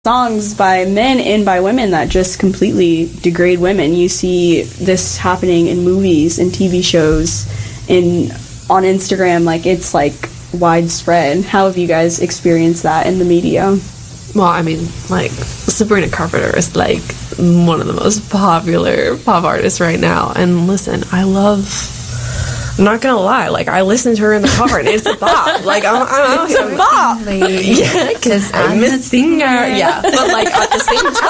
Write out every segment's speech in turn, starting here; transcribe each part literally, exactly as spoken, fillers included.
songs by men and by women that just completely degrade women. You see this happening in movies and T V shows, in on Instagram. Like, it's like widespread. How have you guys experienced that in the media? Well, I mean, like, Sabrina Carpenter is like one of the most popular pop artists right now. And listen, I love. I'm not gonna lie, like, I listen to her in the car and it's a bop. Like, I'm, I'm out It's here. a bop. Yeah, because I'm a singer. Yeah, but like at the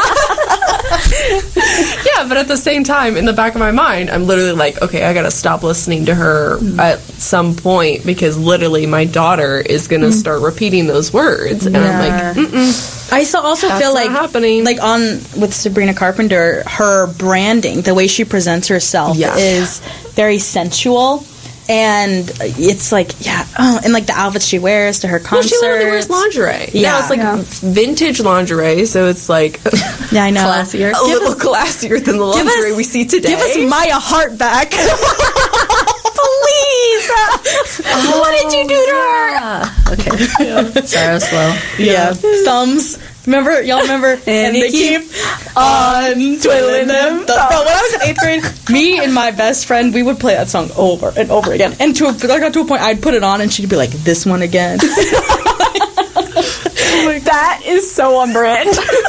same time. Yeah, but at the same time, in the back of my mind, I'm literally like, okay, I gotta stop listening to her mm. at some point, because literally my daughter is gonna mm. start repeating those words, and yeah. I'm like, mm-mm. I so also That's feel like happening. like on with Sabrina Carpenter, her branding, the way she presents herself, yeah. is very sensual. And it's like, yeah, oh, and like the outfits she wears to her concerts. Well, she literally wears lingerie. Yeah, no, it's like yeah. vintage lingerie, so it's like yeah, I know, classier, a give little us, classier than the lingerie us, we see today. Give us Maya Hart back, please. Oh, what did you do to her? Okay, yeah. Sorry, I was slow. Yeah, thumbs. Remember, y'all remember? And they keep on twiddling them. Bro, when I was in eighth grade, me and my best friend, we would play that song over and over again. And to a, I got to a point, I'd put it on, and she'd be like, "This one again." Oh, that is so on brand.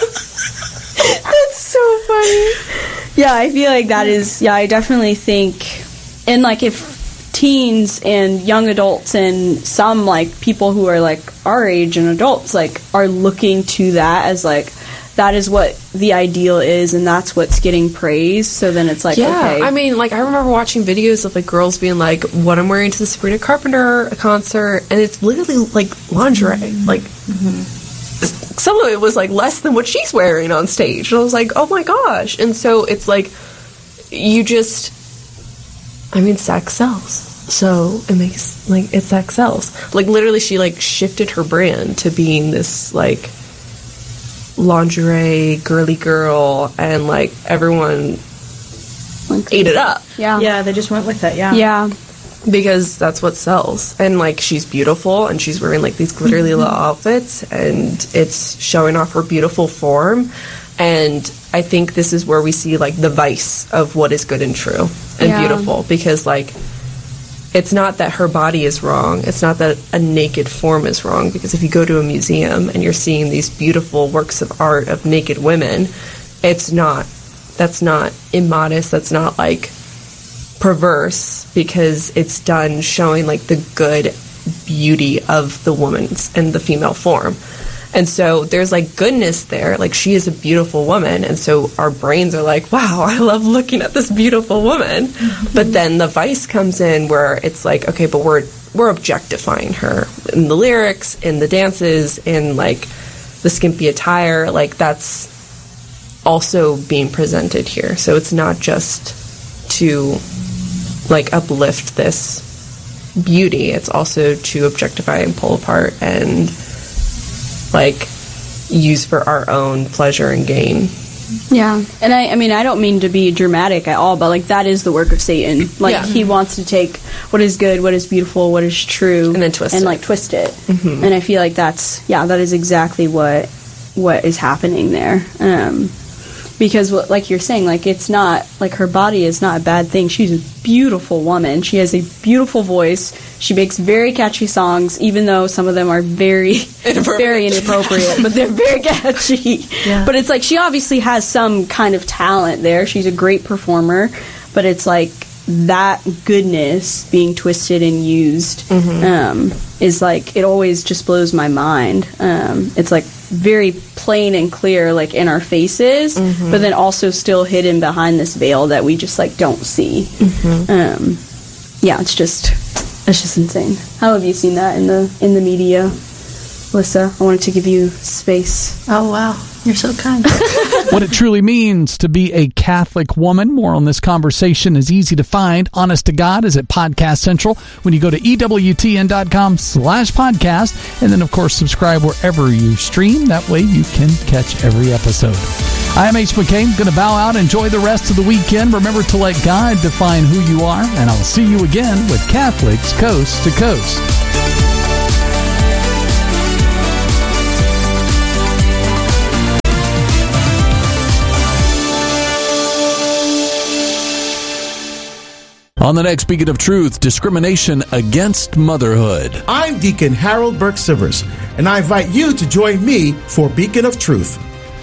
That's so funny. Yeah, I feel like that is. Yeah, I definitely think, and like if teens and young adults and some like people who are like our age and adults like are looking to that as like that is what the ideal is, and that's what's getting praised, so then it's like, yeah, okay. I mean, like, I remember watching videos of like girls being like, what I'm wearing to the Sabrina Carpenter concert, and it's literally like lingerie. Mm-hmm. Like mm-hmm. some of it was like less than what she's wearing on stage, and I was like, oh my gosh. And so it's like, you just, I mean, sex sells. So it makes, like, it sex sells. Like, literally, she, like, shifted her brand to being this, like, lingerie, girly girl, and, like, everyone like, ate it up. Yeah. Yeah, they just went with it, yeah. Yeah. Because that's what sells. And, like, she's beautiful, and she's wearing, like, these glittery little outfits, and it's showing off her beautiful form. And I think this is where we see, like, the vice of what is good and true and yeah. beautiful. Because, like, it's not that her body is wrong. It's not that a naked form is wrong. Because if you go to a museum and you're seeing these beautiful works of art of naked women, it's not, that's not immodest. That's not, like, perverse, because it's done showing, like, the good beauty of the woman's and the female form. And so there's, like, goodness there. Like, she is a beautiful woman. And so our brains are like, wow, I love looking at this beautiful woman. Mm-hmm. But then the vice comes in where it's like, okay, but we're we're objectifying her in the lyrics, in the dances, in, like, the skimpy attire. Like, that's also being presented here. So it's not just to, like, uplift this beauty. It's also to objectify and pull apart and, like, use for our own pleasure and gain. Yeah. And I, I mean, I don't mean to be dramatic at all, but, like, that is the work of Satan. Like, yeah. he wants to take what is good, what is beautiful, what is true, and then twist and, it. like, twist it. Mm-hmm. And I feel like that's, yeah, that is exactly what what is happening there. Um, because, what, like you're saying, like, it's not, like, her body is not a bad thing. She's a beautiful woman. She has a beautiful voice. She makes very catchy songs, even though some of them are very, very inappropriate, but they're very catchy. Yeah. But it's like, she obviously has some kind of talent there. She's a great performer, but it's like, that goodness being twisted and used mm-hmm. um, is like, it always just blows my mind. Um, it's like very plain and clear, like in our faces, mm-hmm. but then also still hidden behind this veil that we just like don't see. Mm-hmm. Um, yeah, it's just it's just insane. How have you seen that in the in the media, Alyssa? I wanted to give you space. Oh wow, you're so kind. What it truly means to be a Catholic woman. More on this conversation is easy to find. Honest to God is at Podcast Central when you go to EWTN.com slash podcast. And then, of course, subscribe wherever you stream. That way you can catch every episode. I am H. McCain. Going to bow out. Enjoy the rest of the weekend. Remember to let God define who you are. And I'll see you again with Catholics Coast to Coast. On the next Beacon of Truth, discrimination against motherhood. I'm Deacon Harold Burke-Sivers, and I invite you to join me for Beacon of Truth.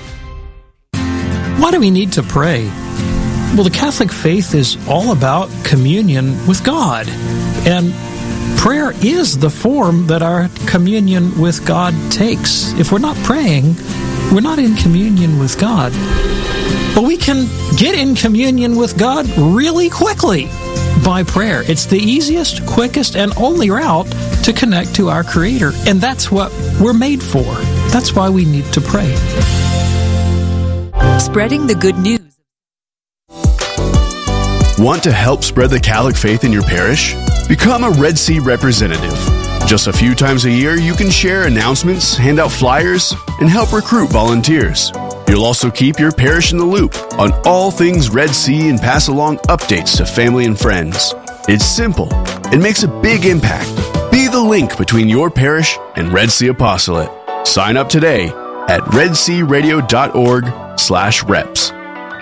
Why do we need to pray? Well, the Catholic faith is all about communion with God. And prayer is the form that our communion with God takes. If we're not praying, we're not in communion with God. But we can get in communion with God really quickly by prayer. It's the easiest, quickest, and only route to connect to our Creator. And that's what we're made for. That's why we need to pray. Spreading the good news. Want to help spread the Catholic faith in your parish? Become a Red Sea representative. Just a few times a year, you can share announcements, hand out flyers, and help recruit volunteers. You'll also keep your parish in the loop on all things Red Sea and pass along updates to family and friends. It's simple. It makes a big impact. Be the link between your parish and Red Sea Apostolate. Sign up today at redsearadio.org slash reps.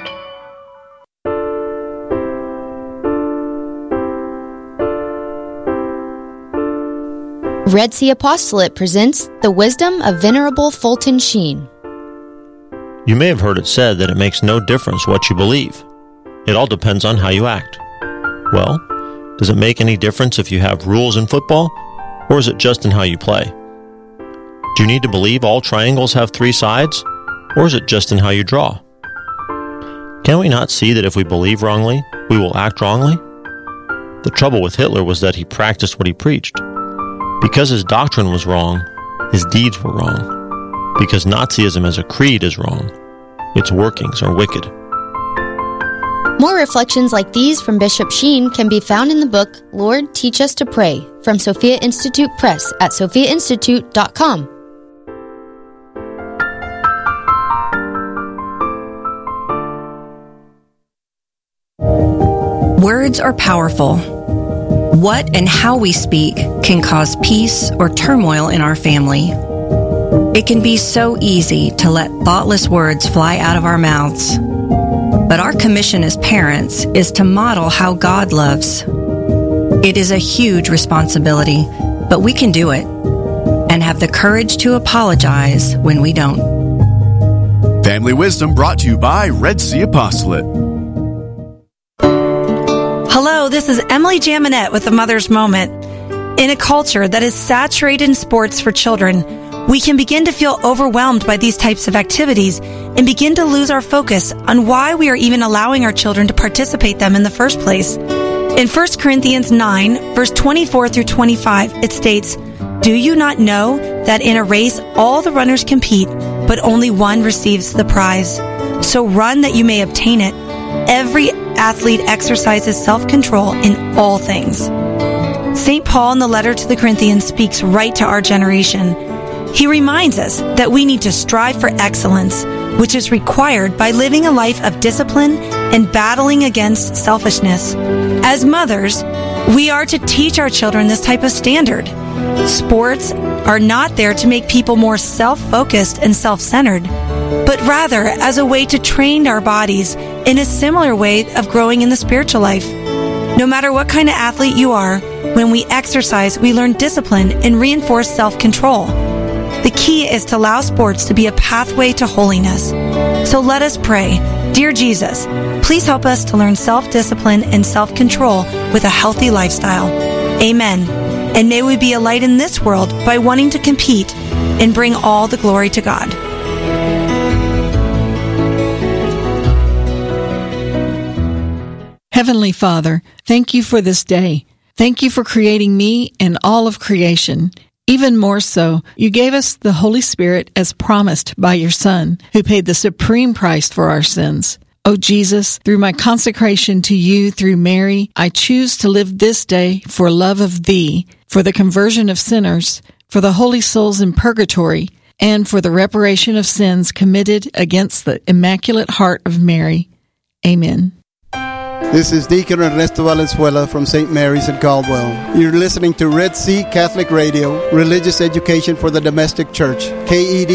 Red Sea Apostolate presents The Wisdom of Venerable Fulton Sheen. You may have heard it said that it makes no difference what you believe. It all depends on how you act. Well, does it make any difference if you have rules in football, or is it just in how you play? Do you need to believe all triangles have three sides, or is it just in how you draw? Can we not see that if we believe wrongly, we will act wrongly? The trouble with Hitler was that he practiced what he preached. Because his doctrine was wrong, his deeds were wrong. Because Nazism as a creed is wrong, its workings are wicked. More reflections like these from Bishop Sheen can be found in the book, Lord, Teach Us to Pray, from Sophia Institute Press at sophia institute dot com. Words are powerful. What and how we speak can cause peace or turmoil in our family. It can be so easy to let thoughtless words fly out of our mouths. But our commission as parents is to model how God loves. It is a huge responsibility, but we can do it and have the courage to apologize when we don't. Family Wisdom brought to you by Red Sea Apostolate. Hello, this is Emily Jaminet with The Mother's Moment. In a culture that is saturated in sports for children, we can begin to feel overwhelmed by these types of activities and begin to lose our focus on why we are even allowing our children to participate them in the first place. In First Corinthians nine, verse twenty-four through twenty-five, it states, "Do you not know that in a race all the runners compete, but only one receives the prize? So run that you may obtain it. Every athlete exercises self-control in all things." Saint Paul in the letter to the Corinthians speaks right to our generation. He reminds us that we need to strive for excellence, which is required by living a life of discipline and battling against selfishness. As mothers, we are to teach our children this type of standard. Sports are not there to make people more self-focused and self-centered, but rather as a way to train our bodies in a similar way of growing in the spiritual life. No matter what kind of athlete you are, when we exercise, we learn discipline and reinforce self-control. The key is to allow sports to be a pathway to holiness. So let us pray. Dear Jesus, please help us to learn self-discipline and self-control with a healthy lifestyle. Amen. And may we be a light in this world by wanting to compete and bring all the glory to God. Heavenly Father, thank you for this day. Thank you for creating me and all of creation. Even more so, you gave us the Holy Spirit as promised by your Son, who paid the supreme price for our sins. Oh Jesus, through my consecration to you through Mary, I choose to live this day for love of thee, for the conversion of sinners, for the holy souls in purgatory, and for the reparation of sins committed against the Immaculate Heart of Mary. Amen. This is Deacon Ernesto Valenzuela from Saint Mary's in Caldwell. You're listening to Red Sea Catholic Radio, religious education for the domestic church, K E D